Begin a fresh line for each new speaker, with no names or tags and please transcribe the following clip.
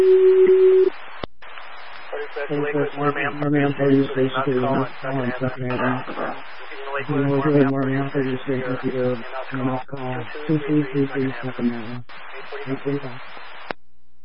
Marmion Police Station to not calling second item. Marmion Police Station to not call 2333 second item. 845.